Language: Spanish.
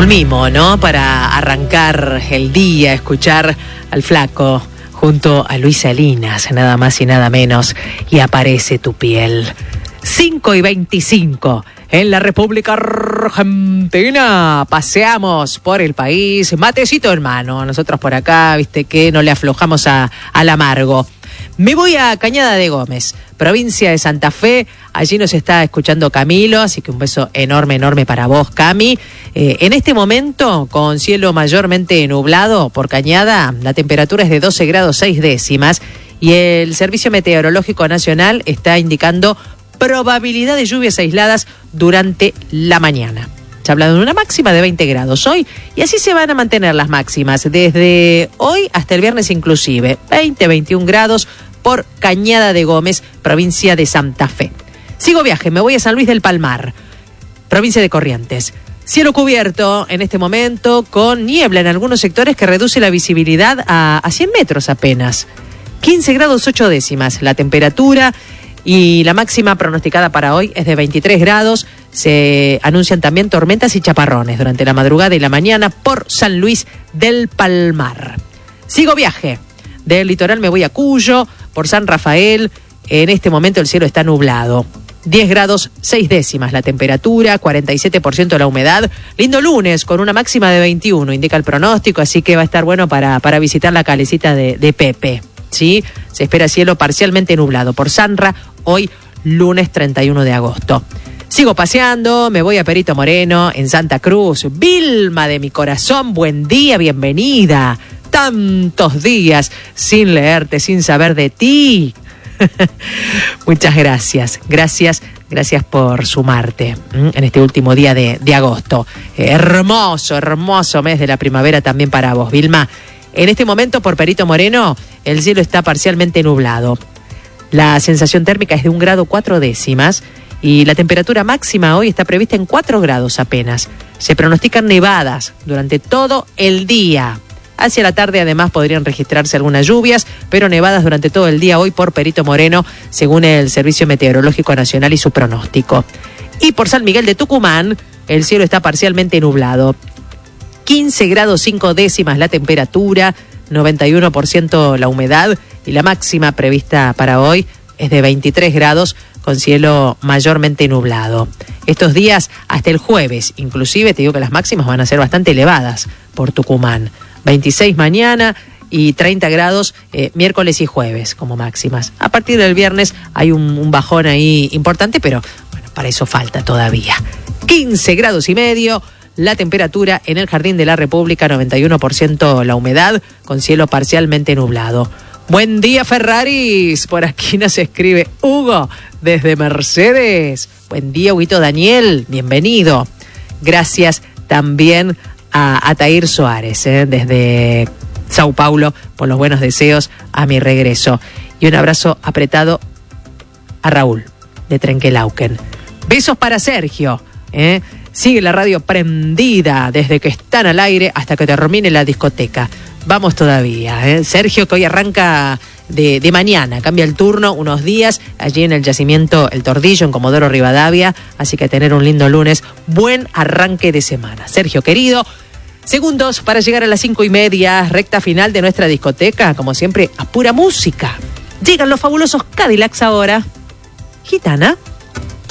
Un mimo, ¿no? Para arrancar el día, escuchar al Flaco junto a Luis Salinas, nada más y nada menos, y Aparece tu piel. 5:25 en la República Argentina. Paseamos por el país, matecito en mano. Nosotros por acá, viste que no le aflojamos al amargo. Me voy a Cañada de Gómez, provincia de Santa Fe. Allí nos está escuchando Camilo, así que un beso enorme, enorme para vos, Cami. En este momento, con cielo mayormente nublado por Cañada, la temperatura es de 12 grados 6 décimas y el Servicio Meteorológico Nacional está indicando probabilidad de lluvias aisladas durante la mañana. Se habla de una máxima de 20 grados hoy y así se van a mantener las máximas desde hoy hasta el viernes inclusive. 21 grados por Cañada de Gómez, provincia de Santa Fe. Sigo viaje, me voy a San Luis del Palmar, provincia de Corrientes. Cielo cubierto en este momento con niebla en algunos sectores que reduce la visibilidad a 100 metros apenas. 15 grados 8 décimas la temperatura. Y la máxima pronosticada para hoy es de 23 grados. Se anuncian también tormentas y chaparrones durante la madrugada y la mañana por San Luis del Palmar. Sigo viaje. Del litoral me voy a Cuyo, por San Rafael. En este momento el cielo está nublado. 10 grados 6 décimas la temperatura, 47% la humedad. Lindo lunes con una máxima de 21, indica el pronóstico, así que va a estar bueno para visitar la calecita de Pepe. ¿Sí? Se espera cielo parcialmente nublado por Sanra, hoy lunes 31 de agosto. Sigo paseando, me voy a Perito Moreno, en Santa Cruz. Vilma de mi corazón, buen día, bienvenida. Tantos días sin leerte, sin saber de ti. Muchas gracias, gracias por sumarte en este último día de agosto. Hermoso mes de la primavera también para vos, Vilma. En este momento por Perito Moreno el cielo está parcialmente nublado. La sensación térmica es de 1 grado 4 décimas y la temperatura máxima hoy está prevista en 4 grados apenas. Se pronostican nevadas durante todo el día. Hacia la tarde además podrían registrarse algunas lluvias, pero nevadas durante todo el día hoy por Perito Moreno, según el Servicio Meteorológico Nacional y su pronóstico. Y por San Miguel de Tucumán el cielo está parcialmente nublado. 15 grados 5 décimas la temperatura, 91% la humedad y la máxima prevista para hoy es de 23 grados con cielo mayormente nublado. Estos días hasta el jueves, inclusive te digo que las máximas van a ser bastante elevadas por Tucumán. 26 mañana y 30 grados miércoles y jueves como máximas. A partir del viernes hay un bajón ahí importante, pero bueno, para eso falta todavía. 15 grados y medio. La temperatura en el Jardín de la República, 91% la humedad, con cielo parcialmente nublado. Buen día, Ferraris. Por aquí nos escribe Hugo, desde Mercedes. Buen día, Huguito Daniel. Bienvenido. Gracias también a Atair Suárez, desde Sao Paulo, por los buenos deseos a mi regreso. Y un abrazo apretado a Raúl, de Trenquelauquen. Besos para Sergio, Sigue la radio prendida desde que están al aire hasta que termine la discoteca. Vamos todavía, Sergio, que hoy arranca de mañana, cambia el turno unos días allí en el yacimiento El Tordillo, en Comodoro Rivadavia, así que a tener un lindo lunes, buen arranque de semana. Sergio, querido, segundos para llegar a las 5:30, recta final de nuestra discoteca, como siempre, a pura música. Llegan los fabulosos Cadillacs ahora. Gitana.